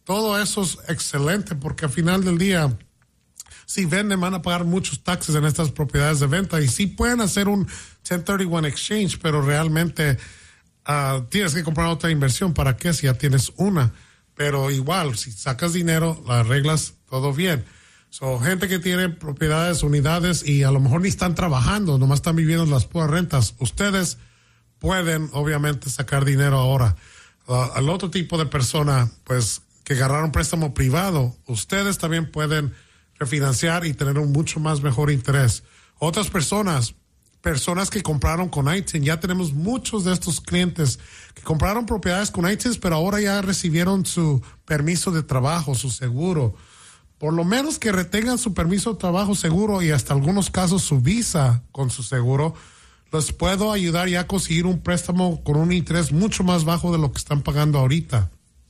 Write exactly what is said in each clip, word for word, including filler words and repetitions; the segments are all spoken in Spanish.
todo eso es excelente porque al final del día, si venden, van a pagar muchos taxes en estas propiedades de venta y sí pueden hacer un ten thirty-one exchange, pero realmente uh, tienes que comprar otra inversión. ¿Para qué? Si ya tienes una. Pero igual, si sacas dinero, las reglas, todo bien. So, gente que tiene propiedades, unidades y a lo mejor ni están trabajando, nomás están viviendo las puras rentas. Ustedes pueden, obviamente, sacar dinero ahora. Uh, al otro tipo de persona, pues, que agarraron préstamo privado, ustedes también pueden refinanciar y tener un mucho más mejor interés. Otras personas, personas que compraron con I T I N, ya tenemos muchos de estos clientes que compraron propiedades con I T I N, pero ahora ya recibieron su permiso de trabajo, su seguro. Por lo menos que retengan su permiso de trabajo seguro y hasta algunos casos su visa con su seguro, les puedo ayudar ya a conseguir un préstamo con un interés mucho más bajo de lo que están pagando ahorita.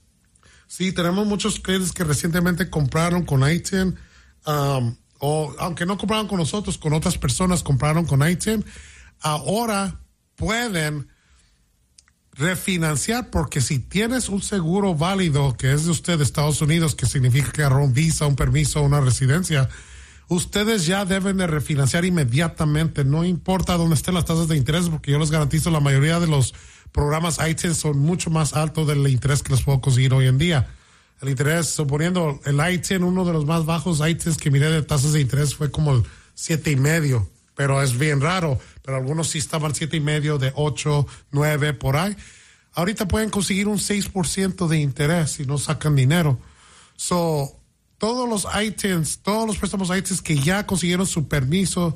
Sí, tenemos muchos clientes que recientemente compraron con I T I N, um, o aunque no compraron con nosotros, con otras personas compraron con I T I N, ahora pueden refinanciar, porque si tienes un seguro válido que es de usted de Estados Unidos, que significa que agarró un visa, un permiso, una residencia, ustedes ya deben de refinanciar inmediatamente, no importa dónde estén las tasas de interés, porque yo les garantizo la mayoría de los programas I T I N son mucho más altos del interés que les puedo conseguir hoy en día. El interés, suponiendo el I T I N, uno de los más bajos I T Ins que miré de tasas de interés fue como el siete y medio, pero es bien raro, pero algunos sí estaban siete y medio, de ocho, nueve, por ahí. Ahorita pueden conseguir un seis por ciento de interés si no sacan dinero. So, todos los I T Ins, todos los préstamos I T Ins que ya consiguieron su permiso,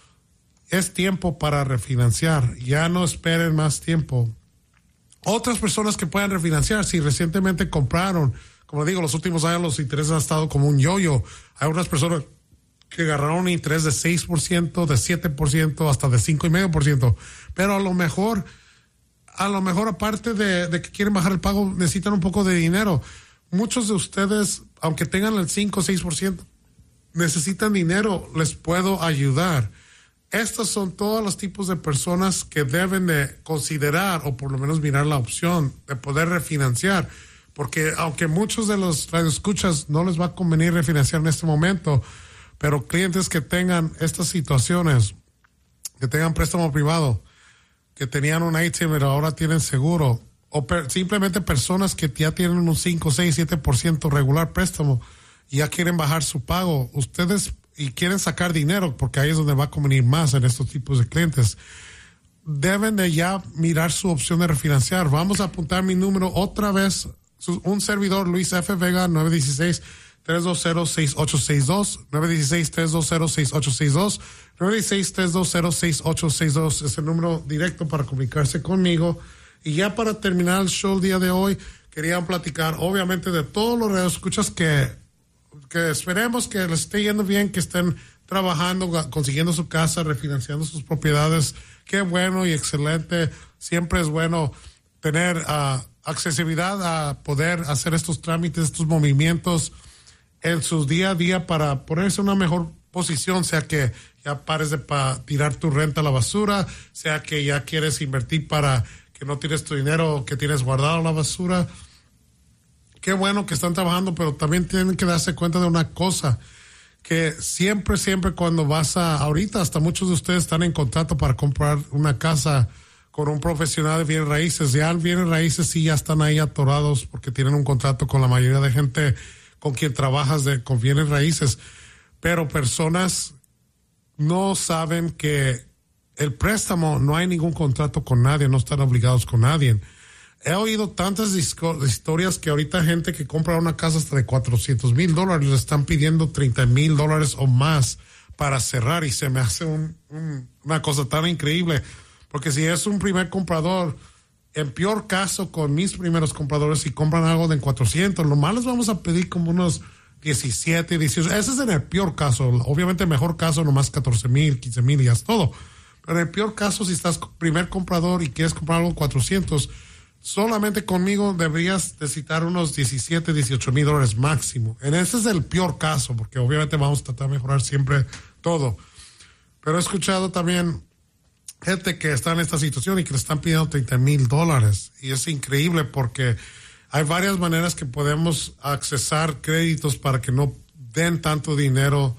es tiempo para refinanciar. Ya no esperen más tiempo. Otras personas que puedan refinanciar, si recientemente compraron, como digo, los últimos años los intereses han estado como un yo-yo. Hay unas personas que agarraron un interés de seis por ciento, de siete por ciento, hasta de cinco coma cinco por ciento. Pero a lo mejor, a lo mejor aparte de, de que quieren bajar el pago, necesitan un poco de dinero. Muchos de ustedes, aunque tengan el cinco o seis por ciento, necesitan dinero, les puedo ayudar. Estos son todos los tipos de personas que deben de considerar o por lo menos mirar la opción de poder refinanciar, porque aunque muchos de los radioescuchas no les va a convenir refinanciar en este momento, pero clientes que tengan estas situaciones, que tengan préstamo privado, que tenían un I T I N pero ahora tienen seguro, o per, simplemente personas que ya tienen un cinco, seis, siete por ciento regular préstamo y ya quieren bajar su pago, ustedes y quieren sacar dinero, porque ahí es donde va a convenir más en estos tipos de clientes, deben de ya mirar su opción de refinanciar. Vamos a apuntar mi número otra vez, un servidor, Luis F. Vega, nueve uno seis, tres dos cero, seis ocho seis dos, nueve uno seis, tres dos cero, seis ocho seis dos, nueve uno seis, tres dos cero, seis ocho seis dos, es el número directo para comunicarse conmigo. Y ya para terminar el show el día de hoy, quería platicar obviamente de todos los radioescuchas que que esperemos que les esté yendo bien, que estén trabajando, consiguiendo su casa, refinanciando sus propiedades. Qué bueno y excelente. Siempre es bueno tener uh, accesibilidad a poder hacer estos trámites, estos movimientos en su día a día para ponerse en una mejor posición, sea que ya pares de pa tirar tu renta a la basura, sea que ya quieres invertir para que no tires tu dinero que tienes guardado a la basura. Qué bueno que están trabajando, pero también tienen que darse cuenta de una cosa, que siempre, siempre cuando vas a, ahorita hasta muchos de ustedes están en contrato para comprar una casa con un profesional de bienes raíces. Ya bienes raíces sí ya están ahí atorados porque tienen un contrato con la mayoría de gente con quien trabajas de, con bienes raíces. Pero personas no saben que el préstamo no hay ningún contrato con nadie, no están obligados con nadie. He oído tantas historias que ahorita gente que compra una casa hasta de cuatrocientos mil dólares le están pidiendo treinta mil dólares o más para cerrar, y se me hace un, un, una cosa tan increíble, porque si es un primer comprador, en peor caso con mis primeros compradores, si compran algo de cuatrocientos, lo más les vamos a pedir como unos diecisiete, dieciocho, ese es en el peor caso. Obviamente el mejor caso nomás catorce mil, quince mil y ya es todo, pero en el peor caso si estás primer comprador y quieres comprar algo cuatrocientos, solamente conmigo deberías necesitar unos diecisiete, dieciocho mil dólares máximo. En ese es el peor caso, porque obviamente vamos a tratar de mejorar siempre todo. Pero he escuchado también gente que está en esta situación y que le están pidiendo treinta mil dólares. Y es increíble porque hay varias maneras que podemos accesar créditos para que no den tanto dinero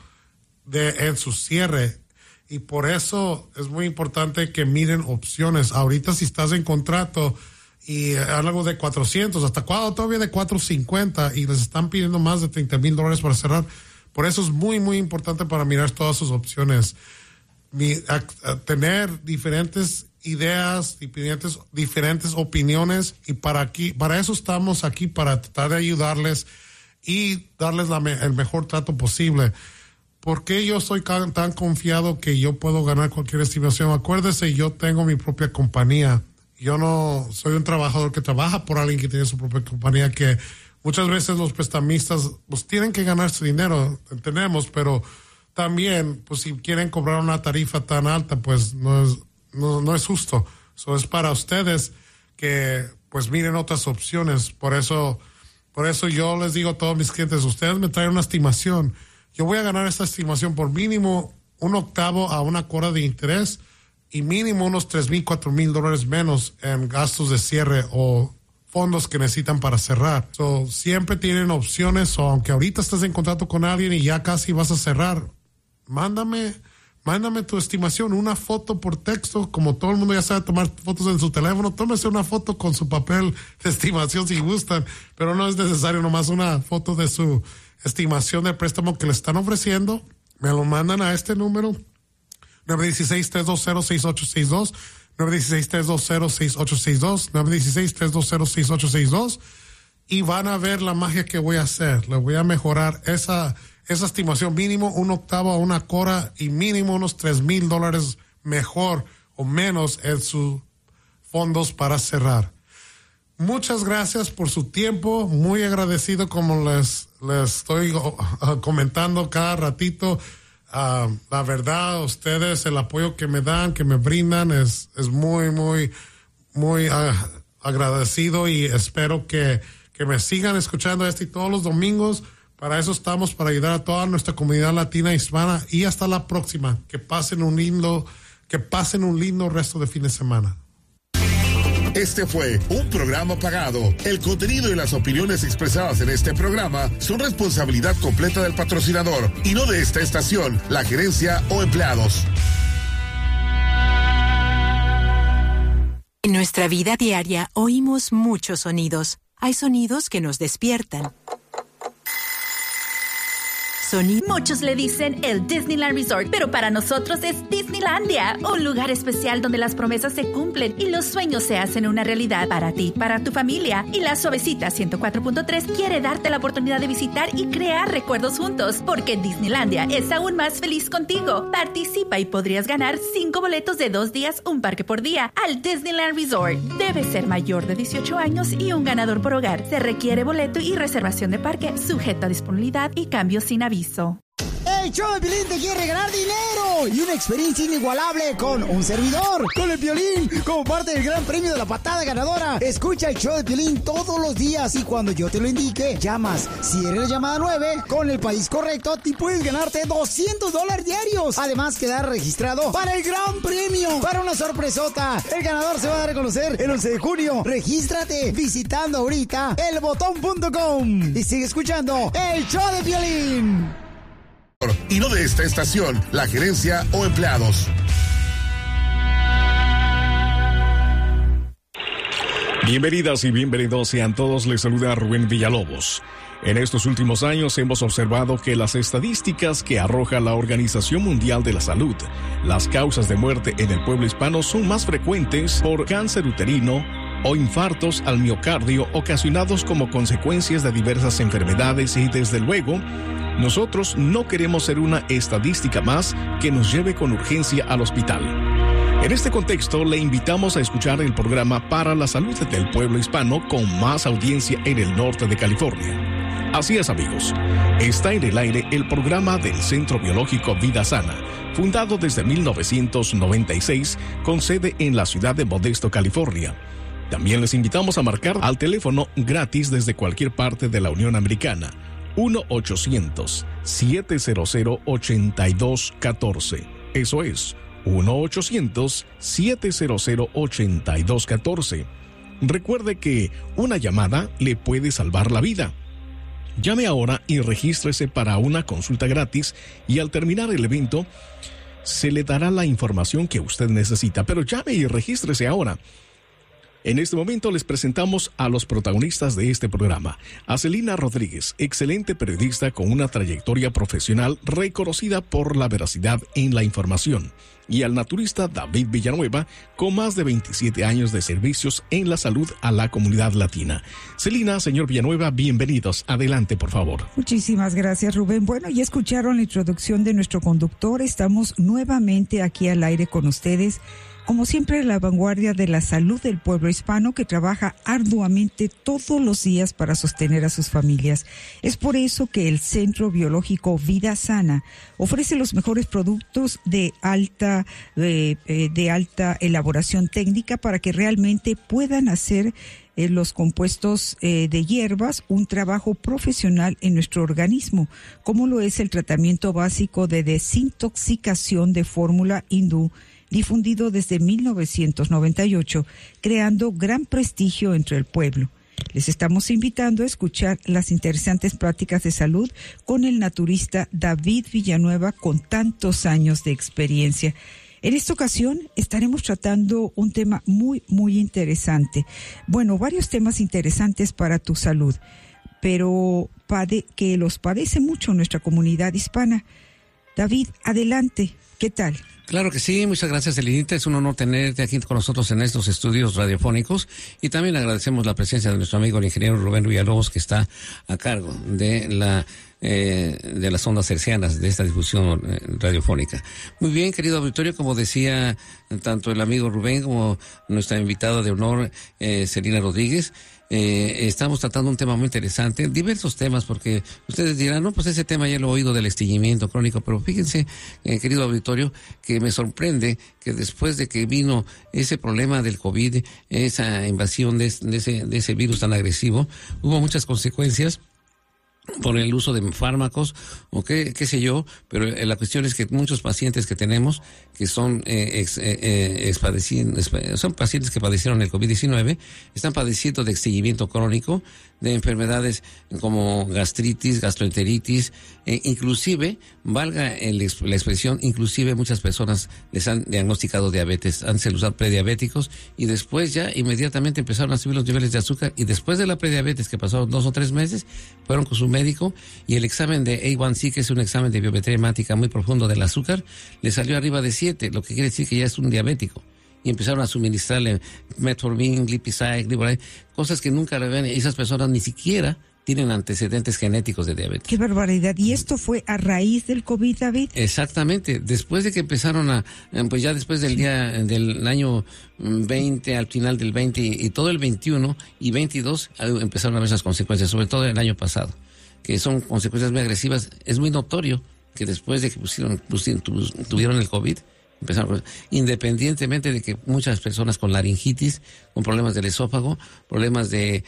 de, en su cierre. Y por eso es muy importante que miren opciones. Ahorita si estás en contrato y algo de cuatrocientos, hasta cuando todavía de cuatrocientos cincuenta y les están pidiendo más de treinta mil dólares para cerrar. Por eso es muy, muy importante para mirar todas sus opciones. Mi, a, a tener diferentes ideas, diferentes, diferentes opiniones, y para aquí, para eso estamos aquí, para tratar de ayudarles y darles la, el mejor trato posible. ¿Por qué yo soy tan, tan confiado que yo puedo ganar cualquier estimación? Acuérdese, yo tengo mi propia compañía. Yo no soy un trabajador que trabaja por alguien que tiene su propia compañía, que muchas veces los prestamistas pues tienen que ganar su dinero, entendemos, pero también, pues si quieren cobrar una tarifa tan alta, pues no es, no, no es justo. Eso es para ustedes que pues miren otras opciones. Por eso, por eso yo les digo a todos mis clientes, ustedes me traen una estimación. Yo voy a ganar esta estimación por mínimo un octavo a una cuota de interés y mínimo unos tres mil, cuatro mil dólares menos en gastos de cierre o fondos que necesitan para cerrar. So, siempre tienen opciones, o aunque ahorita estás en contacto con alguien y ya casi vas a cerrar, mándame, mándame tu estimación, una foto por texto, como todo el mundo ya sabe tomar fotos en su teléfono, tómese una foto con su papel de estimación si gustan, pero no es necesario, nomás una foto de su estimación de préstamo que le están ofreciendo, me lo mandan a este número, nueve uno seis, tres dos cero, seis ocho seis dos, nueve uno seis, tres dos cero, seis ocho seis dos, nueve uno seis, tres dos cero, seis ocho seis dos, y van a ver la magia que voy a hacer. Le voy a mejorar esa, esa estimación, mínimo un octavo a una cora y mínimo unos tres mil dólares mejor o menos en sus fondos para cerrar. Muchas gracias por su tiempo, muy agradecido como les, les estoy uh, comentando cada ratito. Uh, la verdad, ustedes, el apoyo que me dan, que me brindan, es, es muy, muy, muy uh, agradecido, y espero que, que me sigan escuchando este y todos los domingos. Para eso estamos, para ayudar a toda nuestra comunidad latina hispana, y hasta la próxima. Que pasen un lindo, que pasen un lindo resto de fin de semana. Este fue un programa pagado. El contenido y las opiniones expresadas en este programa son responsabilidad completa del patrocinador y no de esta estación, la gerencia o empleados. En nuestra vida diaria oímos muchos sonidos. Hay sonidos que nos despiertan. Sonido. Muchos le dicen el Disneyland Resort, pero para nosotros es Disneylandia, un lugar especial donde las promesas se cumplen y los sueños se hacen una realidad para ti, para tu familia. Y la Suavecita ciento cuatro punto tres quiere darte la oportunidad de visitar y crear recuerdos juntos, porque Disneylandia es aún más feliz contigo. Participa y podrías ganar cinco boletos de dos días, un parque por día, al Disneyland Resort. Debe ser mayor de dieciocho años y un ganador por hogar. Se requiere boleto y reservación de parque, sujeto a disponibilidad y cambios sin aviso. El show de Piolín te quiere regalar dinero y una experiencia inigualable con un servidor, con el Piolín, como parte del gran premio de la patada ganadora. Escucha el show de Piolín todos los días y cuando yo te lo indique, llamas. Si eres la llamada nueve, con el país correcto, te puedes ganarte doscientos dólares diarios. Además, quedar registrado para el gran premio, para una sorpresota. El ganador se va a dar a conocer el once de junio. Regístrate visitando ahorita el botón punto com y sigue escuchando el show de Piolín. Y no de esta estación, la gerencia o empleados. Bienvenidas y bienvenidos sean todos, les saluda Rubén Villalobos. En estos últimos años hemos observado que las estadísticas que arroja la Organización Mundial de la Salud, las causas de muerte en el pueblo hispano son más frecuentes por cáncer uterino o infartos al miocardio ocasionados como consecuencias de diversas enfermedades, y desde luego, nosotros no queremos ser una estadística más que nos lleve con urgencia al hospital. En este contexto, le invitamos a escuchar el programa Para la Salud del Pueblo Hispano con más audiencia en el norte de California. Así es, amigos, está en el aire el programa del Centro Biológico Vida Sana, fundado desde mil novecientos noventa y seis, con sede en la ciudad de Modesto, California. También les invitamos a marcar al teléfono gratis desde cualquier parte de la Unión Americana, uno ochocientos, siete cero cero, ocho dos uno cuatro. Eso es, uno ochocientos, siete cero cero, ocho dos uno cuatro. Recuerde que una llamada le puede salvar la vida. Llame ahora y regístrese para una consulta gratis y al terminar el evento se le dará la información que usted necesita. Pero llame y regístrese ahora. En este momento les presentamos a los protagonistas de este programa. A Celina Rodríguez, excelente periodista con una trayectoria profesional reconocida por la veracidad en la información. Y al naturista David Villanueva, con más de veintisiete años de servicios en la salud a la comunidad latina. Celina, señor Villanueva, bienvenidos. Adelante, por favor. Muchísimas gracias, Rubén. Bueno, ya escucharon la introducción de nuestro conductor. Estamos nuevamente aquí al aire con ustedes. Como siempre, a la vanguardia de la salud del pueblo hispano que trabaja arduamente todos los días para sostener a sus familias. Es por eso que el Centro Biológico Vida Sana ofrece los mejores productos de alta, de, de alta elaboración técnica para que realmente puedan hacer eh, los compuestos eh, de hierbas un trabajo profesional en nuestro organismo, como lo es el tratamiento básico de desintoxicación de fórmula hindú, difundido desde mil novecientos noventa y ocho, creando gran prestigio entre el pueblo. Les estamos invitando a escuchar las interesantes pláticas de salud con el naturista David Villanueva, con tantos años de experiencia. En esta ocasión estaremos tratando un tema muy, muy interesante. Bueno, varios temas interesantes para tu salud, pero pade- que los padece mucho nuestra comunidad hispana. David, adelante. ¿Qué tal? Claro que sí, muchas gracias, Elinita. Es un honor tenerte aquí con nosotros en estos estudios radiofónicos y también agradecemos la presencia de nuestro amigo el ingeniero Rubén Villalobos, que está a cargo de la eh, de las ondas hercianas de esta difusión eh, radiofónica. Muy bien, querido auditorio, como decía tanto el amigo Rubén como nuestra invitada de honor, eh, Celina Rodríguez, Eh, estamos tratando un tema muy interesante, diversos temas, porque ustedes dirán, no, pues ese tema ya lo he oído del estreñimiento crónico, pero fíjense, eh, querido auditorio, que me sorprende que después de que vino ese problema del COVID, esa invasión de, de, ese, de ese virus tan agresivo, hubo muchas consecuencias por el uso de fármacos o qué, qué sé yo, pero la cuestión es que muchos pacientes que tenemos que son eh, ex, eh, ex padeci- son pacientes que padecieron el COVID diecinueve, están padeciendo de estreñimiento crónico, de enfermedades como gastritis, gastroenteritis, eh, inclusive, valga el, la expresión, inclusive muchas personas les han diagnosticado diabetes, han sido prediabéticos y después ya inmediatamente empezaron a subir los niveles de azúcar y después de la prediabetes, que pasaron dos o tres meses, fueron con su médico y el examen de A uno C, que es un examen de biometría hemática muy profundo del azúcar, le salió arriba de siete, lo que quiere decir que ya es un diabético. Y empezaron a suministrarle metformin, glipizide, glipizide, cosas que nunca le ven. Esas personas ni siquiera tienen antecedentes genéticos de diabetes. ¡Qué barbaridad! ¿Y esto fue a raíz del COVID, David? Exactamente. Después de que empezaron a, pues ya después del día, del año veinte, al final del veinte y todo el veintiuno y veintidós, empezaron a ver esas consecuencias, sobre todo el año pasado, que son consecuencias muy agresivas. Es muy notorio que después de que pusieron, pusieron tuvieron el COVID, empezaron, independientemente de que muchas personas con laringitis, con problemas del esófago, problemas de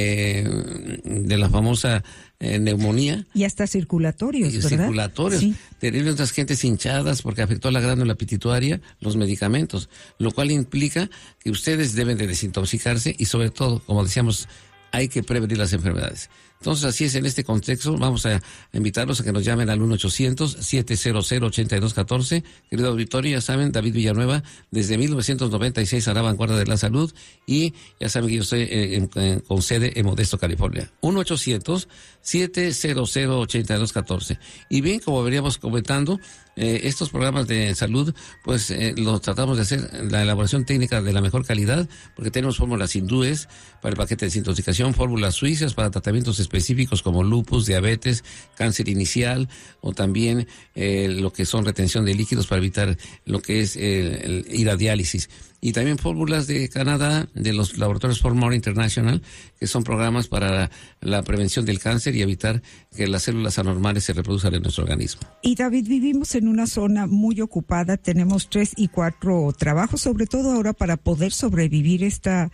eh, de la famosa eh, neumonía. Y hasta circulatorios, y ¿verdad? Circulatorios. Sí. Terribles, otras gentes hinchadas porque afectó la glándula pituitaria, los medicamentos, lo cual implica que ustedes deben de desintoxicarse y sobre todo, como decíamos, hay que prevenir las enfermedades. Entonces, así es, en este contexto, vamos a invitarlos a que nos llamen al uno ochocientos, siete cero cero, ocho dos uno cuatro. Querido auditorio, ya saben, David Villanueva, desde mil novecientos noventa y seis a la vanguardia de la salud, y ya saben que yo estoy en, en, con sede en Modesto, California. uno ochocientos, siete cero cero, ocho dos uno cuatro. Y bien, como veníamos comentando, eh, estos programas de salud, pues eh, los tratamos de hacer la elaboración técnica de la mejor calidad, porque tenemos fórmulas hindúes para el paquete de desintoxicación, fórmulas suizas para tratamientos específicos como lupus, diabetes, cáncer inicial, o también eh, lo que son retención de líquidos para evitar lo que es eh, el ir a diálisis. Y también fórmulas de Canadá, de los laboratorios Formore International, que son programas para la, la prevención del cáncer y evitar que las células anormales se reproduzcan en nuestro organismo. Y David, vivimos en una zona muy ocupada, tenemos tres y cuatro trabajos, sobre todo ahora para poder sobrevivir esta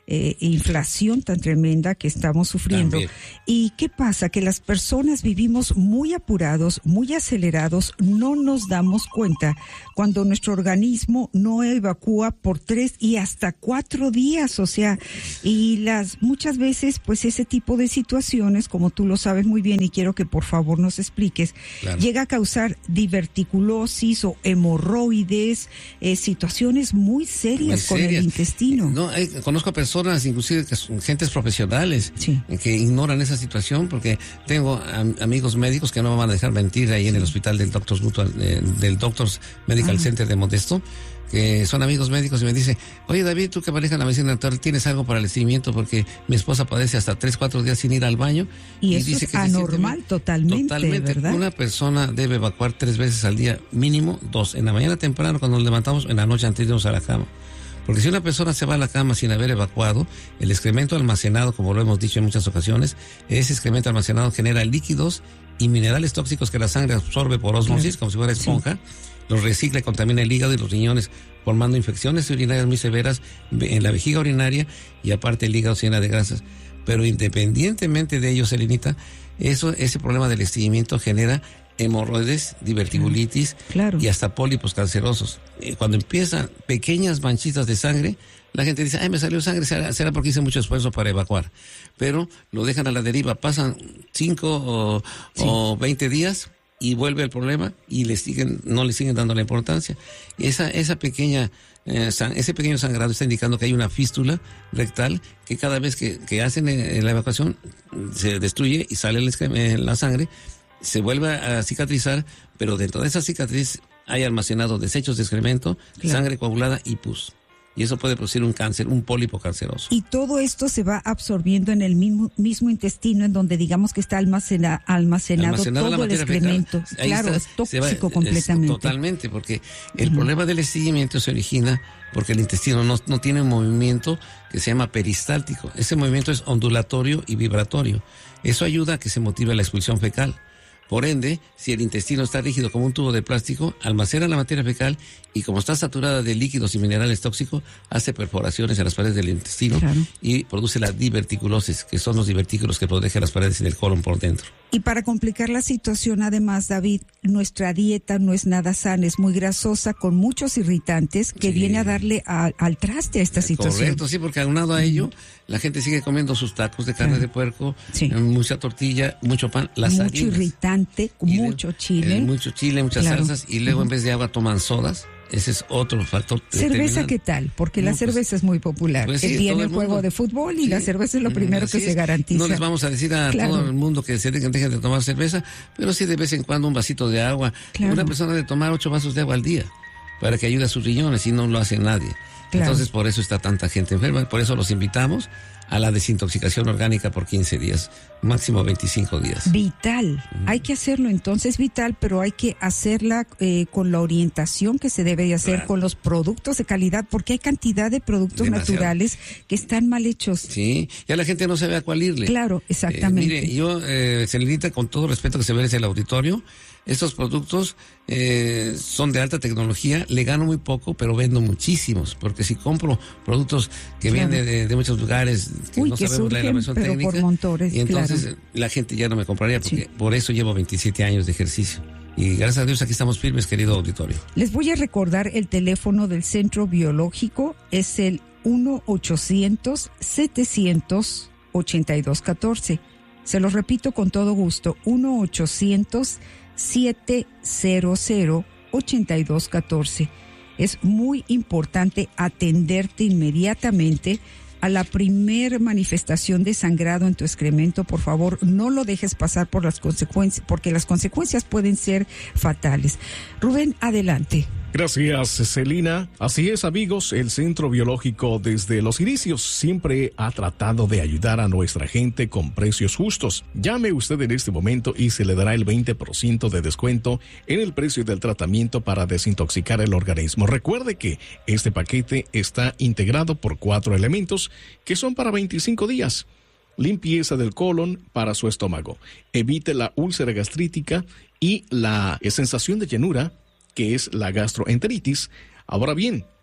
eh, inflación tan tremenda que estamos sufriendo. También. ¿Y qué pasa? Que las personas vivimos muy apurados, muy acelerados, no nos damos cuenta cuando nuestro organismo no evacúa por tres y hasta cuatro días, o sea, y las muchas veces, pues ese tipo de situaciones, como tú lo sabes muy bien y quiero que por favor nos expliques, claro, llega a causar diverticulosis o hemorroides, eh, situaciones muy serias, muy con serias. El intestino. No, hay, conozco personas, inclusive que son gentes profesionales, sí, que ignoran esa situación, porque tengo am, amigos médicos que no me van a dejar mentir ahí en el hospital del Doctors Mutual, eh, del Doctors Medical ah. Center de Modesto, que son amigos médicos, y me dice, oye David, tú que manejas la medicina natural, ¿tienes algo para el estreñimiento? Porque mi esposa padece hasta tres, cuatro días sin ir al baño. Y, y eso dice es que anormal, totalmente, totalmente, ¿verdad? Una persona debe evacuar tres veces al día, mínimo dos, en la mañana temprano cuando nos levantamos, en la noche antes de irnos a la cama. Porque si una persona se va a la cama sin haber evacuado, el excremento almacenado, como lo hemos dicho en muchas ocasiones, ese excremento almacenado genera líquidos y minerales tóxicos que la sangre absorbe por ósmosis, claro, como si fuera esponja, sí, los recicla y contamina el hígado y los riñones, formando infecciones urinarias muy severas en la vejiga urinaria, y aparte el hígado se llena de grasas. Pero independientemente de ello, Selenita, eso, ese problema del estreñimiento genera hemorroides, diverticulitis, claro, y hasta pólipos cancerosos. Cuando empiezan pequeñas manchitas de sangre, la gente dice, ay, me salió sangre, será, será porque hice mucho esfuerzo para evacuar. Pero lo dejan a la deriva, pasan cinco o, sí, o veinte días y vuelve el problema y le siguen, no le siguen dando la importancia. Y esa, esa pequeña, eh, san, ese pequeño sangrado está indicando que hay una fístula rectal que cada vez que, que hacen eh, la evacuación se destruye y sale el, eh, la sangre, se vuelve a cicatrizar, pero dentro de esa cicatriz hay almacenado desechos de excremento, claro, sangre coagulada y pus. Y eso puede producir un cáncer, un pólipo canceroso. Y todo esto se va absorbiendo en el mismo, mismo intestino, en donde digamos que está almacena, almacenado, almacenado todo el excremento. Claro, está, es tóxico va, completamente. Es totalmente, porque el uh-huh. problema del estreñimiento se origina porque el intestino no, no tiene un movimiento que se llama peristáltico. Ese movimiento es ondulatorio y vibratorio. Eso ayuda a que se motive la expulsión fecal. Por ende, si el intestino está rígido como un tubo de plástico, almacena la materia fecal y como está saturada de líquidos y minerales tóxicos, hace perforaciones en las paredes del intestino, claro, y produce la diverticulosis, que son los divertículos que protegen las paredes y el colon por dentro. Y para complicar la situación, además, David, nuestra dieta no es nada sana, es muy grasosa, con muchos irritantes, que sí, viene a darle a, al traste a esta situación. Correcto, sí, porque aunado a ello, la gente sigue comiendo sus tacos de carne, claro, de puerco, sí, mucha tortilla, mucho pan, las mucho harinas, irritante, mucho de, chile. Eh, mucho chile, muchas claro, salsas, y luego uh-huh. en vez de agua toman sodas. Ese es otro factor. ¿Cerveza qué tal? Porque no, la cerveza pues, es muy popular. Pues sí, viene el, el juego de fútbol y sí, la cerveza es lo primero que es. se garantiza. No les vamos a decir a claro, todo el mundo que se dejen, dejen de tomar cerveza, pero sí de vez en cuando un vasito de agua. Claro. Una persona debe tomar ocho vasos de agua al día para que ayude a sus riñones y no lo hace nadie. Claro. Entonces por eso está tanta gente enferma, por eso los invitamos a la desintoxicación orgánica por quince días, máximo veinticinco días. Vital, mm. hay que hacerlo entonces vital, pero hay que hacerla eh, con la orientación que se debe de hacer, claro, con los productos de calidad, porque hay cantidad de productos Demasiado. naturales que están mal hechos. Sí, ya la gente no sabe a cuál irle. Claro, exactamente. Eh, mire, yo, eh, Selenita, con todo respeto que se merece el auditorio, estos productos eh, son de alta tecnología, le gano muy poco, pero vendo muchísimos, porque si compro productos que claro. vienen de, de muchos lugares que Uy, no que sabemos surgen, la versión pero técnica, por montones, y entonces claro. la gente ya no me compraría, porque sí. por eso llevo veintisiete años de ejercicio. Y gracias a Dios aquí estamos firmes, querido auditorio. Les voy a recordar el teléfono del Centro Biológico, es el uno ochocientos setecientos ochenta y dos catorce. Se los repito con todo gusto, uno ochocientos setecientos ochenta y dos catorce. Es muy importante atenderte inmediatamente a la primer manifestación de sangrado en tu excremento. Por favor, no lo dejes pasar por las consecuencias, porque las consecuencias pueden ser fatales. Rubén, adelante. Gracias, Celina. Así es, amigos, el Centro Biológico desde los inicios siempre ha tratado de ayudar a nuestra gente con precios justos. Llame usted en este momento y se le dará el veinte por ciento de descuento en el precio del tratamiento para desintoxicar el organismo. Recuerde que este paquete está integrado por cuatro elementos que son para veinticinco días. Limpieza del colon para su estómago. Evite la úlcera gastrítica y la sensación de llenura, que es la gastroenteritis. Ahora bien,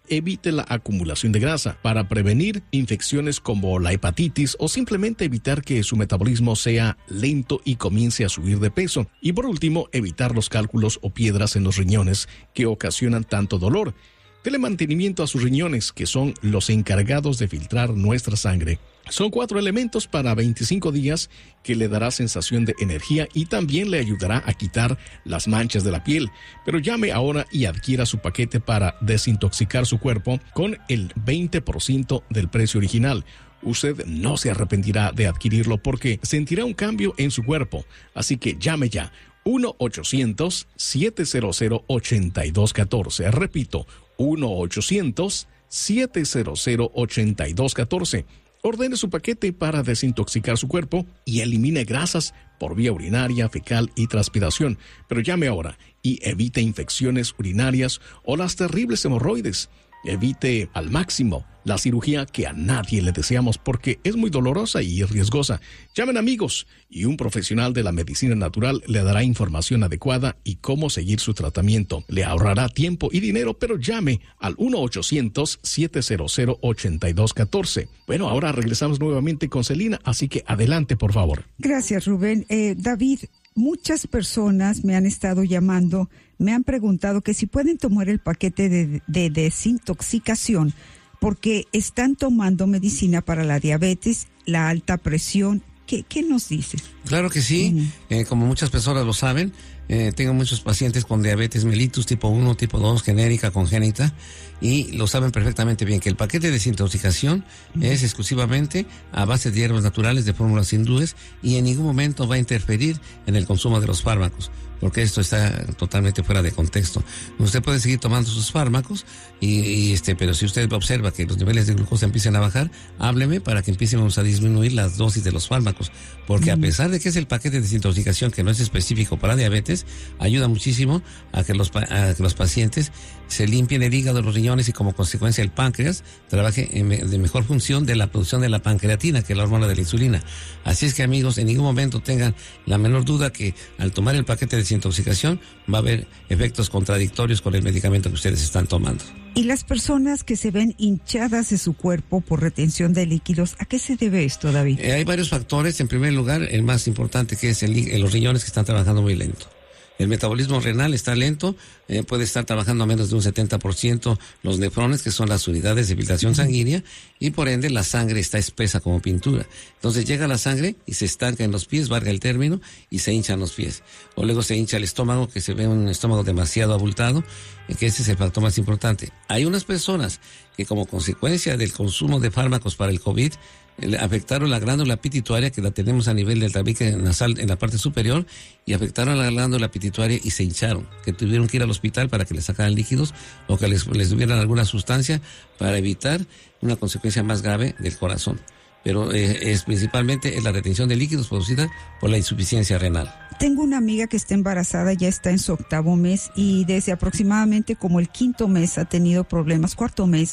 evite la acumulación de grasa para prevenir infecciones como la hepatitis o simplemente evitar que su metabolismo sea lento y comience a subir de peso. Y por último, evitar los cálculos o piedras en los riñones que ocasionan tanto dolor. Dele mantenimiento a sus riñones, que son los encargados de filtrar nuestra sangre. Son cuatro elementos para veinticinco días que le dará sensación de energía y también le ayudará a quitar las manchas de la piel. Pero llame ahora y adquiera su paquete para desintoxicar su cuerpo con el veinte por ciento del precio original. Usted no se arrepentirá de adquirirlo porque sentirá un cambio en su cuerpo. Así que llame ya. uno ochocientos, siete cero cero, ocho dos uno cuatro. Repito, uno ochocientos, siete cero cero, ocho dos uno cuatro. Ordene su paquete para desintoxicar su cuerpo y elimine grasas por vía urinaria, fecal y transpiración. Pero llame ahora y evite infecciones urinarias o las terribles hemorroides. Evite al máximo la cirugía que a nadie le deseamos porque es muy dolorosa y riesgosa. Llamen amigos y un profesional de la medicina natural le dará información adecuada y cómo seguir su tratamiento. Le ahorrará tiempo y dinero, pero llame al uno ochocientos, siete cero cero, ocho dos uno cuatro. Bueno, ahora regresamos nuevamente con Celina, así que adelante, por favor. Gracias, Rubén. Eh, David, muchas personas me han estado llamando, me han preguntado que si pueden tomar el paquete de, de desintoxicación porque están tomando medicina para la diabetes, la alta presión. ¿Qué, qué nos dices? Claro que sí, uh-huh. eh, como muchas personas lo saben, eh, tengo muchos pacientes con diabetes mellitus tipo uno, tipo dos, genérica, congénita, y lo saben perfectamente bien que el paquete de desintoxicación uh-huh. es exclusivamente a base de hierbas naturales de fórmulas hindúes y en ningún momento va a interferir en el consumo de los fármacos, porque esto está totalmente fuera de contexto. Usted puede seguir tomando sus fármacos, y, y este, pero si usted observa que los niveles de glucosa empiezan a bajar, hábleme para que empiecemos a disminuir las dosis de los fármacos, porque mm. a pesar de que es el paquete de desintoxicación que no es específico para diabetes, ayuda muchísimo a que los, a que los pacientes se limpien el hígado, los riñones y como consecuencia el páncreas trabaje en de mejor función de la producción de la pancreatina, que es la hormona de la insulina. Así es que, amigos, en ningún momento tengan la menor duda que al tomar el paquete de desintoxicación va a haber efectos contradictorios con el medicamento que ustedes están tomando. Y las personas que se ven hinchadas de su cuerpo por retención de líquidos, ¿a qué se debe esto, David? Eh, hay varios factores. En primer lugar, el más importante, que es el, los riñones que están trabajando muy lento. El metabolismo renal está lento, eh, puede estar trabajando a menos de un setenta por ciento los nefrones, que son las unidades de filtración sanguínea, y por ende la sangre está espesa como pintura. Entonces llega la sangre y se estanca en los pies, valga el término, y se hinchan los pies. O luego se hincha el estómago, que se ve un estómago demasiado abultado, eh, que ese es el factor más importante. Hay unas personas que como consecuencia del consumo de fármacos para el COVID, afectaron la glándula pituitaria, que la tenemos a nivel del tabique nasal en la parte superior, y afectaron la glándula pituitaria y se hincharon, que tuvieron que ir al hospital para que les sacaran líquidos o que les, les dieran alguna sustancia para evitar una consecuencia más grave del corazón. Pero eh, es principalmente es la retención de líquidos producida por la insuficiencia renal. Tengo una amiga que está embarazada, ya está en su octavo mes y desde aproximadamente como el quinto mes ha tenido problemas, cuarto mes,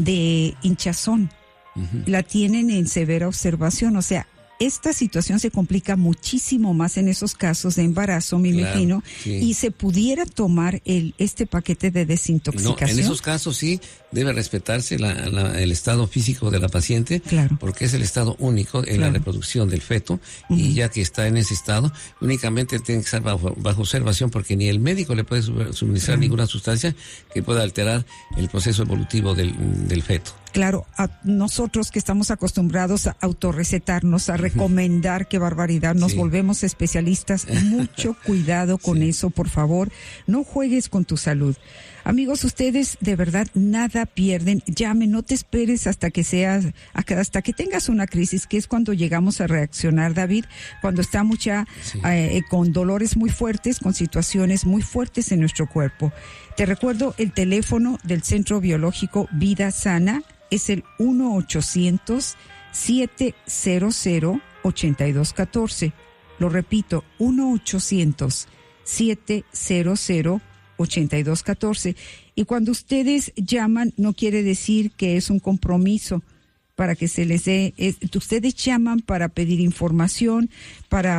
de hinchazón. Uh-huh. La tienen en severa observación, o sea, esta situación se complica muchísimo más en esos casos de embarazo, me claro, imagino, sí. Y se pudiera tomar el este paquete de desintoxicación. No, en esos casos sí debe respetarse la, la, el estado físico de la paciente, claro. Porque es el estado único en claro. la reproducción del feto, uh-huh. Y ya que está en ese estado, únicamente tiene que estar bajo, bajo observación, porque ni el médico le puede suministrar uh-huh. ninguna sustancia que pueda alterar el proceso evolutivo del, del feto. Claro, a nosotros que estamos acostumbrados a autorrecetarnos, a recomendar, qué barbaridad, nos sí. volvemos especialistas. Mucho cuidado con sí. eso, por favor. No juegues con tu salud. Amigos, ustedes de verdad nada pierden. Llame, no te esperes hasta que seas, hasta que tengas una crisis, que es cuando llegamos a reaccionar, David, cuando estamos ya sí. eh, con dolores muy fuertes, con situaciones muy fuertes en nuestro cuerpo. Te recuerdo el teléfono del Centro Biológico Vida Sana, es el uno ochocientos, siete cero cero, ocho dos uno cuatro. Lo repito, uno ochocientos, siete cero cero, ocho dos uno cuatro. Y cuando ustedes llaman, no quiere decir que es un compromiso para que se les dé. Es, ustedes llaman para pedir información, para ver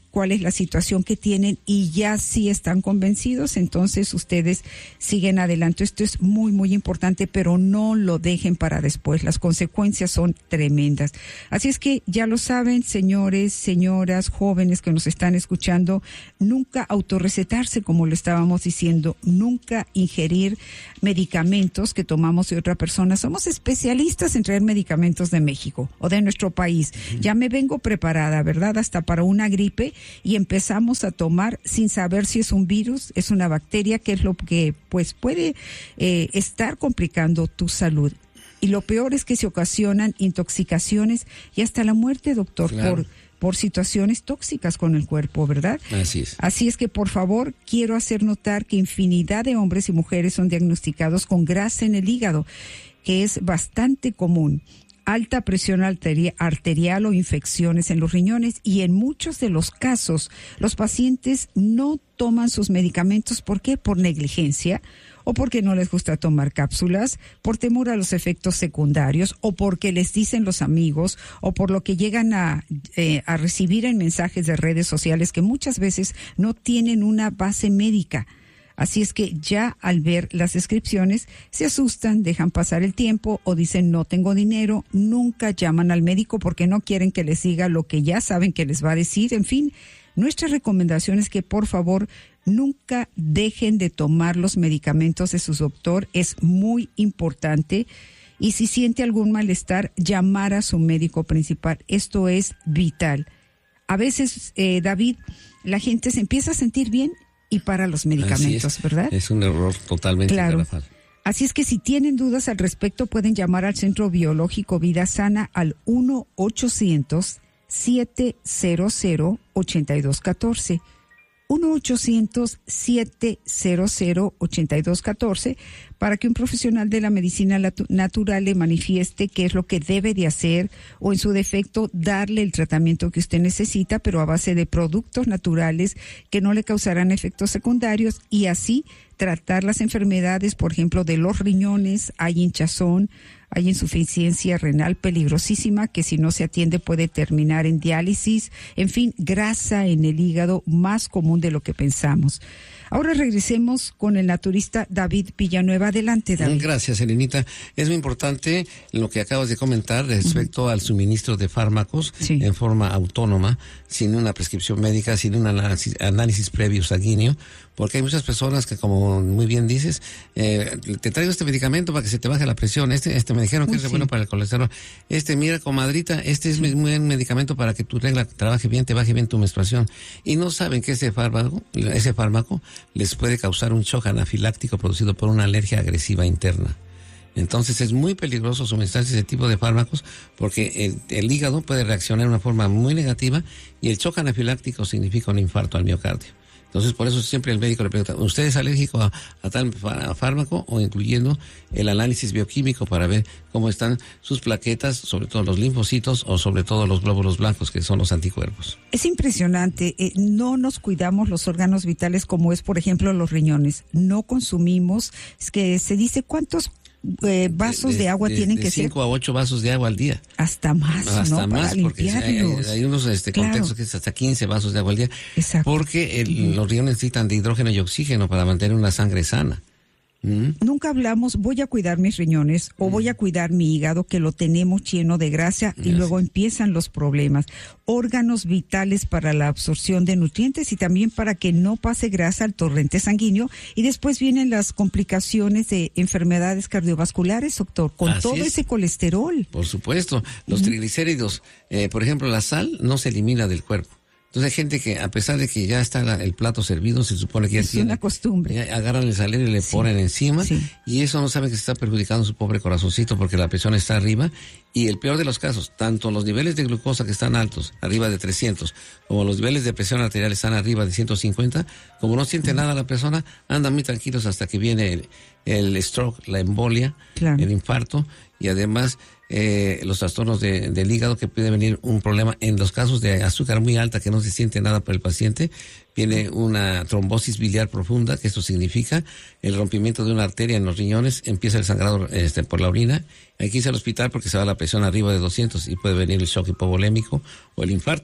cuál es la situación que tienen y ya sí están convencidos, entonces ustedes siguen adelante. Esto es muy, muy importante, pero no lo dejen para después. Las consecuencias son tremendas. Así es que ya lo saben, señores, señoras, jóvenes que nos están escuchando, nunca autorrecetarse, como lo estábamos diciendo, nunca ingerir medicamentos que tomamos de otra persona. Somos especialistas en traer medicamentos de México o de nuestro país. Uh-huh. Ya me vengo preparada, ¿verdad? Hasta para una gripe, y empezamos a tomar sin saber si es un virus, es una bacteria, que es lo que pues puede eh, estar complicando tu salud. Y lo peor es que se ocasionan intoxicaciones y hasta la muerte, doctor, claro. por por situaciones tóxicas con el cuerpo, ¿verdad? Así es. Así es que, por favor, quiero hacer notar que infinidad de hombres y mujeres son diagnosticados con grasa en el hígado, que es bastante común. Alta presión arteri- arterial o infecciones en los riñones, y en muchos de los casos los pacientes no toman sus medicamentos. ¿Por qué? Por negligencia, o porque no les gusta tomar cápsulas, por temor a los efectos secundarios, o porque les dicen los amigos, o por lo que llegan a, eh, a recibir en mensajes de redes sociales que muchas veces no tienen una base médica. Así es que ya al ver las descripciones se asustan, dejan pasar el tiempo o dicen no tengo dinero, nunca llaman al médico porque no quieren que les diga lo que ya saben que les va a decir. En fin, nuestra recomendación es que por favor nunca dejen de tomar los medicamentos de su doctor, es muy importante. Y si siente algún malestar, llamar a su médico principal, esto es vital. A veces, eh, David, la gente se empieza a sentir bien y para los medicamentos, es, ¿verdad? Es un error totalmente claro. garrafal. Así es que si tienen dudas al respecto, pueden llamar al Centro Biológico Vida Sana al uno ochocientos siete cero cero ocho dos uno cuatro. uno ochocientos siete cero cero ocho dos uno cuatro para que un profesional de la medicina natural le manifieste qué es lo que debe de hacer, o en su defecto darle el tratamiento que usted necesita, pero a base de productos naturales que no le causarán efectos secundarios, y así tratar las enfermedades, por ejemplo, de los riñones. Hay hinchazón, hay insuficiencia renal peligrosísima que si no se atiende puede terminar en diálisis, en fin, grasa en el hígado, más común de lo que pensamos. Ahora regresemos con el naturista David Villanueva. Adelante, David. Gracias, Elenita. Es muy importante lo que acabas de comentar respecto uh-huh. al suministro de fármacos sí. en forma autónoma, sin una prescripción médica, sin un análisis, análisis previo sanguíneo, porque hay muchas personas que, como muy bien dices, eh, te traigo este medicamento para que se te baje la presión, este este me dijeron que Uy, es sí. bueno para el colesterol, este, mira, comadrita, este es un buen medicamento para que tu regla trabaje bien, te baje bien tu menstruación, y no saben que ese fármaco, ese fármaco les puede causar un shock anafiláctico producido por una alergia agresiva interna. Entonces es muy peligroso suministrarse ese tipo de fármacos, porque el, el hígado puede reaccionar de una forma muy negativa, y el shock anafiláctico significa un infarto al miocardio. Entonces, por eso siempre el médico le pregunta, ¿usted es alérgico a, a tal fármaco? O incluyendo el análisis bioquímico para ver cómo están sus plaquetas, sobre todo los linfocitos, o sobre todo los glóbulos blancos, que son los anticuerpos. Es impresionante. Eh, no nos cuidamos los órganos vitales, como es, por ejemplo, los riñones. No consumimos, es que se dice cuántos Eh, vasos de, de, de agua de, tienen de que ser. cinco a ocho vasos de agua al día. Hasta más, hasta ¿no? más, Para porque hay, hay unos este, claro. contextos que es hasta quince vasos de agua al día. Exacto. Porque el, uh-huh. los riñones necesitan de hidrógeno y oxígeno para mantener una sangre sana. ¿Mm? Nunca hablamos, voy a cuidar mis riñones o mm. voy a cuidar mi hígado, que lo tenemos lleno de grasa, y yes. luego empiezan los problemas. Órganos vitales para la absorción de nutrientes y también para que no pase grasa al torrente sanguíneo, y después vienen las complicaciones de enfermedades cardiovasculares, doctor, con Así todo es. ese colesterol. Por supuesto, los mm. triglicéridos, eh, por ejemplo, la sal no se elimina del cuerpo. Entonces hay gente que, a pesar de que ya está la, el plato servido, se supone que ya es tiene... una costumbre. Ya agarran el salero y le sí, ponen encima, sí. y eso no sabe que se está perjudicando su pobre corazoncito, porque la presión está arriba, y el peor de los casos, tanto los niveles de glucosa que están altos, arriba de trescientos, como los niveles de presión arterial están arriba de ciento cincuenta, como no siente uh-huh. nada la persona, andan muy tranquilos hasta que viene el, el stroke, la embolia, claro. el infarto, y además eh, los trastornos de, del hígado, que puede venir un problema en los casos de azúcar muy alta, que no se siente nada para el paciente. Viene una trombosis biliar profunda, que esto significa el rompimiento de una arteria en los riñones, empieza el sangrado este, por la orina, hay que irse al hospital porque se va la presión arriba de doscientos y puede venir el shock hipovolémico o el infarto.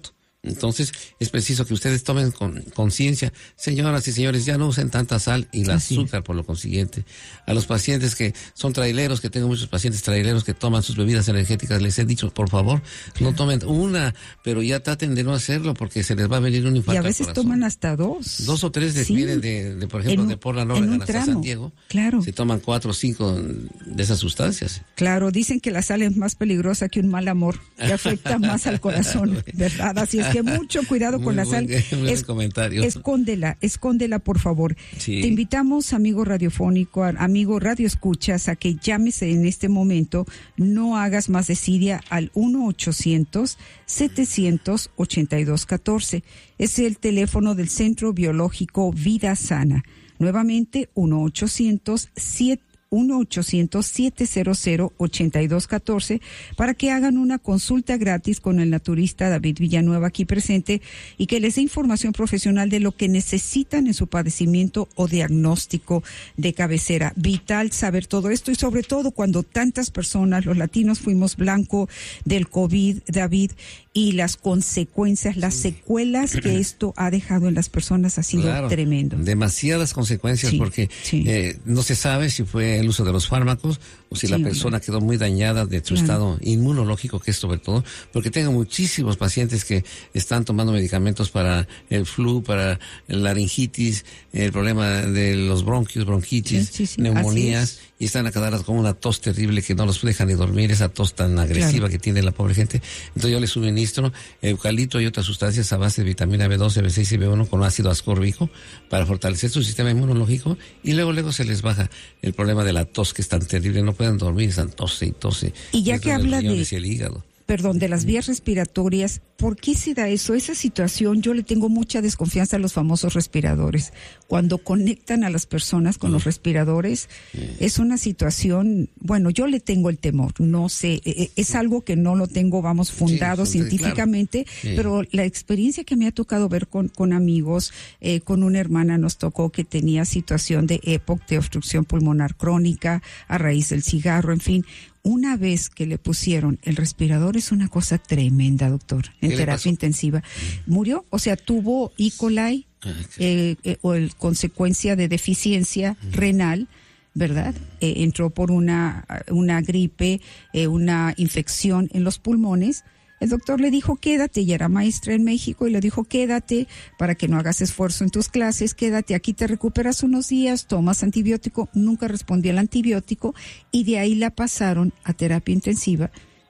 Entonces, es preciso que ustedes tomen con, conciencia, señoras y señores, ya no usen tanta sal y el Así azúcar por lo consiguiente. A los pacientes que son traileros, que tengo muchos pacientes traileros que toman sus bebidas energéticas, les he dicho, por favor, no tomen una, pero ya traten de no hacerlo porque se les va a venir un infarto. Y a veces al corazón. toman hasta dos. Dos o tres de, Sí. vienen de, de, por ejemplo, En un- de Portland, en Oregon un hasta tramo. San Diego. Claro. Se toman cuatro o cinco de esas sustancias. Claro, dicen que la sal es más peligrosa que un mal amor, que afecta más al corazón, ¿verdad? Así es que mucho cuidado con Muy la buen- sal. buen Es- comentario. Escóndela, escóndela, por favor. Sí. Te invitamos, amigo radiofónico, a- amigo radio escuchas, a que llames en este momento, no hagas más desidia al uno ochocientos, setecientos ochenta y dos catorce. Es el teléfono del Centro Biológico Vida Sana. Nuevamente, uno ochocientos, siete uno ochocientos, siete cero cero, ocho dos uno cuatro para que hagan una consulta gratis con el naturista David Villanueva aquí presente y que les dé información profesional de lo que necesitan en su padecimiento o diagnóstico de cabecera. Vital saber todo esto y sobre todo cuando tantas personas, los latinos, fuimos blanco del COVID, David, y las consecuencias, las secuelas que esto ha dejado en las personas ha sido Claro, tremendo. demasiadas consecuencias Sí, porque sí. eh, no se sabe si fue el uso de los fármacos o si Sí, la hombre. persona quedó muy dañada de su Claro. estado inmunológico, que es sobre todo, porque tengo muchísimos pacientes que están tomando medicamentos para el flu, para la laringitis, el problema de los bronquios, bronquitis, Sí, sí, sí, neumonías, así es. y están a cada rato con una tos terrible que no los deja ni dormir, esa tos tan agresiva Claro. que tiene la pobre gente. Entonces yo les suministro eucalipto y otras sustancias a base de vitamina B doce, B seis y B uno con ácido ascórbico para fortalecer su sistema inmunológico y luego luego se les baja el problema de la tos que es tan terrible, no pueden dormir, están tose y tose. Y ya Les que duelen los habla de- riñones y el hígado. Perdón, de las vías respiratorias, ¿por qué se da eso? Esa situación, yo le tengo mucha desconfianza a los famosos respiradores. Cuando conectan a las personas con los respiradores, es una situación, bueno, yo le tengo el temor, no sé, eh, es algo que no lo tengo, vamos, fundado Sí, científicamente, claro. Sí. pero la experiencia que me ha tocado ver con, con amigos, eh, con una hermana nos tocó que tenía situación de E P O C, de obstrucción pulmonar crónica, a raíz del cigarro, en fin. Una vez que le pusieron el respirador es una cosa tremenda, doctor, en ¿Qué le terapia pasó? intensiva. Murió, o sea, tuvo E. coli Ah, eh, eh, o el consecuencia de deficiencia renal, ¿verdad? Eh, entró por una, una gripe, eh, una infección en los pulmones. El doctor le dijo, quédate, ella era maestra en México, y le dijo, quédate para que no hagas esfuerzo en tus clases, quédate, aquí te recuperas unos días, tomas antibiótico. Nunca respondió al antibiótico y de ahí la pasaron a terapia intensiva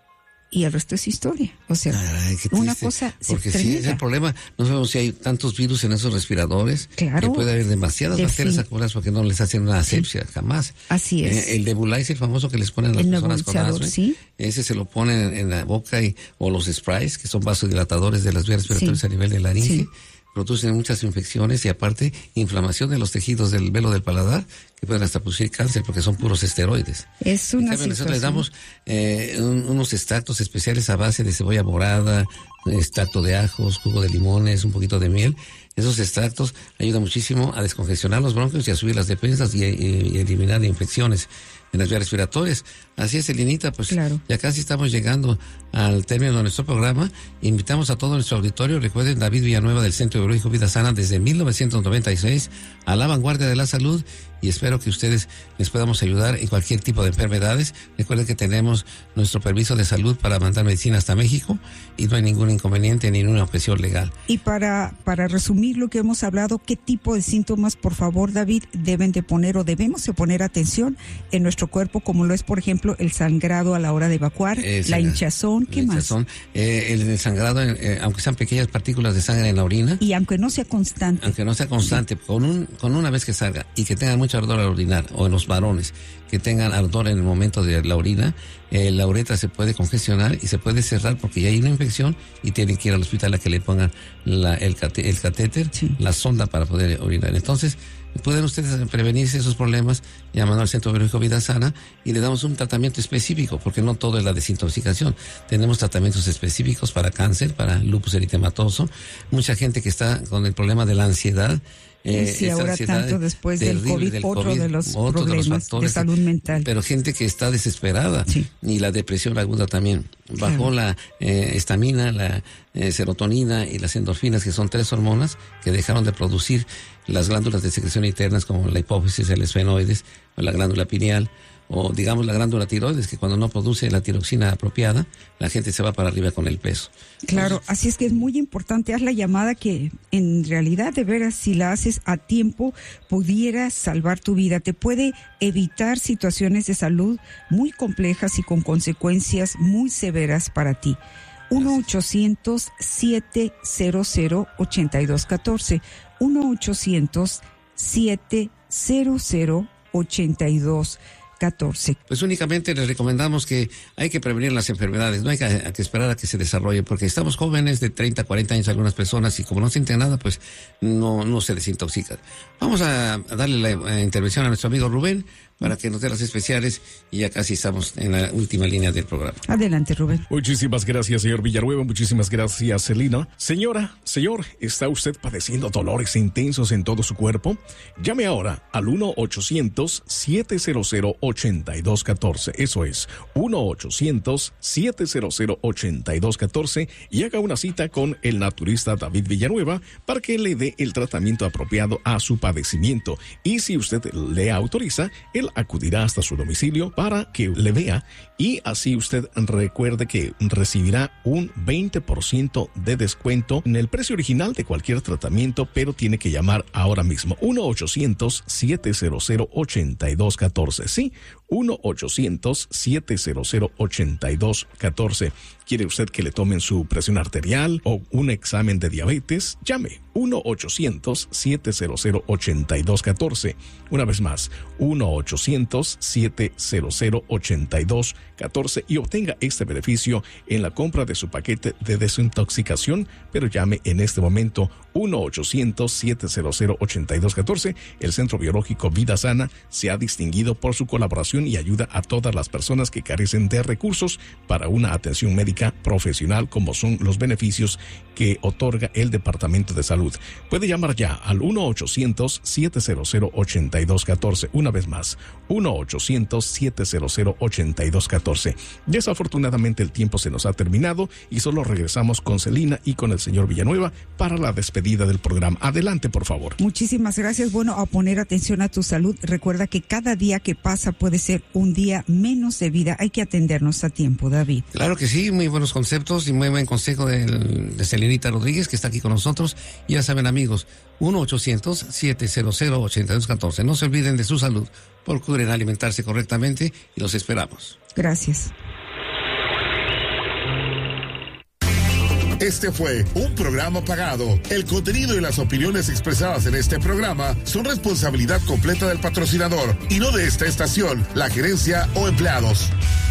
y el resto es historia. O sea, Caray, qué una triste, cosa porque sí tremenda. es el problema, no sabemos si hay tantos virus en esos respiradores, Claro. que puede haber demasiadas De bacterias fin. acumuladas porque no les hacen una asepsia, jamás. Así es. Eh, el nebulizer famoso que les ponen a las El personas con nebulizador, asma, sí. ese se lo ponen en, en la boca y, o los sprays, que son vasodilatadores de las vías respiratorias Sí. a nivel de laringe, Sí. producen muchas infecciones y aparte inflamación de los tejidos del velo del paladar, que pueden hasta producir cáncer porque son puros esteroides. Es En una cambio, nosotros les situación. damos eh, un- unos extractos especiales a base de cebolla morada, extracto de ajos, jugo de limones, un poquito de miel. Esos extractos ayudan muchísimo a descongestionar los bronquios y a subir las defensas y, y- y eliminar infecciones en las vías respiratorias. Así es, Elinita, pues Claro. ya casi estamos llegando al término de nuestro programa. Invitamos a todo nuestro auditorio. Recuerden, David Villanueva del Centro Biológico Vida Sana desde mil novecientos noventa y seis a la vanguardia de la salud, y espero que ustedes les podamos ayudar en cualquier tipo de enfermedades. Recuerden que tenemos nuestro permiso de salud para mandar medicina hasta México y no hay ningún inconveniente ni ninguna objeción legal. Y para, para resumir lo que hemos hablado, ¿qué tipo de síntomas, por favor, David, deben de poner o debemos de poner atención en nuestro cuerpo, como lo es, por ejemplo, el sangrado a la hora de evacuar, Eh, la sangra- hinchazón, ¿qué la más? hinchazón, eh, el, el sangrado, eh, aunque sean pequeñas partículas de sangre en la orina, Y aunque no sea constante. aunque no sea constante, con un con una vez que salga y que tengan mucho ardor al orinar, o en los varones que tengan ardor en el momento de la orina, eh, la uretra se puede congestionar y se puede cerrar porque ya hay una infección y tienen que ir al hospital a que le pongan la, el, cate- el catéter, Sí. la sonda para poder orinar. Entonces, pueden ustedes prevenirse esos problemas llamando al Centro Biológico Vida Sana y le damos un tratamiento específico, porque no todo es la desintoxicación. Tenemos tratamientos específicos para cáncer, para lupus eritematoso, mucha gente que está con el problema de la ansiedad. Eh, sí, ahora tanto después del COVID, del otro COVID, de los otro problemas de, los factores, de salud mental. Pero gente que está desesperada, sí. Y la depresión aguda también. Bajó claro. la estamina, eh, la eh, serotonina y las endorfinas, que son tres hormonas que dejaron de producir las glándulas de secreción internas como la hipófisis, el esfenoides, o la glándula pineal, o digamos la glándula tiroides, que cuando no produce la tiroxina apropiada, la gente se va para arriba con el peso. Claro, así es que es muy importante, haz la llamada, que en realidad, de veras, si la haces a tiempo, pudiera salvar tu vida. Te puede evitar situaciones de salud muy complejas y con consecuencias muy severas para ti. uno ochocientos, siete cero cero, ocho dos uno cuatro. uno ochocientos, siete cero cero, ocho dos catorce. Pues únicamente les recomendamos que hay que prevenir las enfermedades, no hay que, hay que esperar a que se desarrollen, porque estamos jóvenes de treinta, cuarenta años algunas personas, y como no sienten nada, pues no, no se desintoxican. Vamos a, a darle la, la intervención a nuestro amigo Rubén para que nos dé las especiales, y ya casi estamos en la última línea del programa. Adelante, Rubén. Muchísimas gracias, señor Villanueva. Muchísimas gracias, Celina. Señora, señor, ¿está usted padeciendo dolores intensos en todo su cuerpo? Llame ahora al uno ochocientos, siete cero cero, ocho dos uno cuatro. Eso es, uno ochocientos, siete cero cero, ocho dos uno cuatro, y haga una cita con el naturista David Villanueva para que le dé el tratamiento apropiado a su padecimiento. Y si usted le autoriza, él acudirá hasta su domicilio para que le vea, y así usted recuerde que recibirá un veinte por ciento de descuento en el precio original de cualquier tratamiento, pero tiene que llamar ahora mismo. uno ochocientos, siete cero cero, ocho dos uno cuatro. Sí, uno ochocientos, siete cero cero, ocho dos uno cuatro. ¿Quiere usted que le tomen su presión arterial o un examen de diabetes? Llame uno ochocientos, siete cero cero, ocho dos uno cuatro. Una vez más, uno ochocientos, siete cero cero, ocho dos uno cuatro, y obtenga este beneficio en la compra de su paquete de desintoxicación. Pero llame en este momento, uno ochocientos, siete cero cero, ocho dos uno cuatro. El Centro Biológico Vida Sana se ha distinguido por su colaboración y ayuda a todas las personas que carecen de recursos para una atención médica profesional, como son los beneficios que otorga el Departamento de Salud. Puede llamar ya al uno ochocientos, siete cero cero, ocho dos uno cuatro. Una vez más, uno ochocientos, siete cero cero, ocho dos uno cuatro. Desafortunadamente el tiempo se nos ha terminado y solo regresamos con Celina y con el señor Villanueva para la despedida del programa. Adelante, por favor. Muchísimas gracias. Bueno, a poner atención a tu salud. Recuerda que cada día que pasa puede ser un día menos de vida. Hay que atendernos a tiempo, David. Claro que sí, muy buenos conceptos y muy buen consejo de, de Celinita Rodríguez, que está aquí con nosotros. Ya saben, amigos, uno ochocientos, siete cero cero, ocho dos uno cuatro. No se olviden de su salud, procuren alimentarse correctamente y los esperamos. Gracias. Este fue un programa pagado. El contenido y las opiniones expresadas en este programa son responsabilidad completa del patrocinador y no de esta estación, la gerencia o empleados.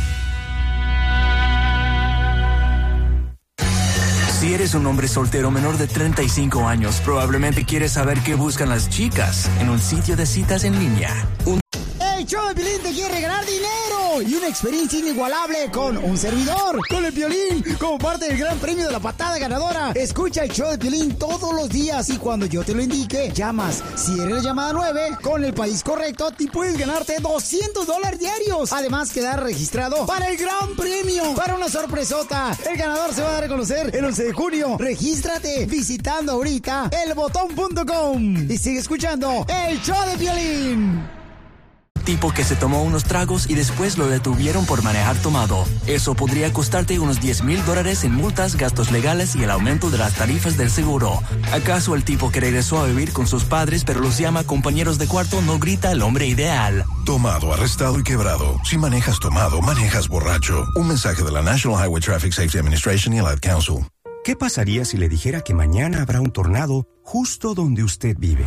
Si eres un hombre soltero menor de treinta y cinco años, probablemente quieres saber qué buscan las chicas en un sitio de citas en línea. Un El show de Piolín te quiere regalar dinero y una experiencia inigualable con un servidor, con el Piolín, como parte del gran premio de la patada ganadora. Escucha el show de Piolín todos los días y cuando yo te lo indique, llamas. Si eres la llamada nueve, con el país correcto, te puedes ganarte doscientos dólares diarios. Además, quedar registrado para el gran premio, para una sorpresota. El ganador se va a dar a conocer el once de junio. Regístrate visitando ahorita el botón punto com y sigue escuchando el show de Piolín. Tipo que se tomó unos tragos y después lo detuvieron por manejar tomado. Eso podría costarte unos diez mil dólares en multas, gastos legales y el aumento de las tarifas del seguro. ¿Acaso el tipo que regresó a vivir con sus padres pero los llama compañeros de cuarto no grita el hombre ideal? Tomado, arrestado y quebrado. Si manejas tomado, manejas borracho. Un mensaje de la National Highway Traffic Safety Administration y el Ad Council. ¿Qué pasaría si le dijera que mañana habrá un tornado justo donde usted vive?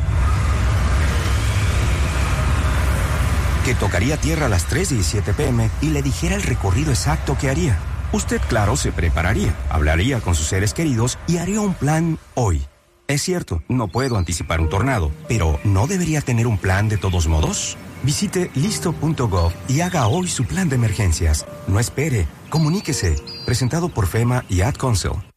Que tocaría tierra a las tres diecisiete pm y le dijera el recorrido exacto que haría. Usted, claro, se prepararía, hablaría con sus seres queridos y haría un plan hoy. Es cierto, no puedo anticipar un tornado, pero ¿no debería tener un plan de todos modos? Visite listo punto gov y haga hoy su plan de emergencias. No espere, comuníquese. Presentado por FEMA y Ad Council.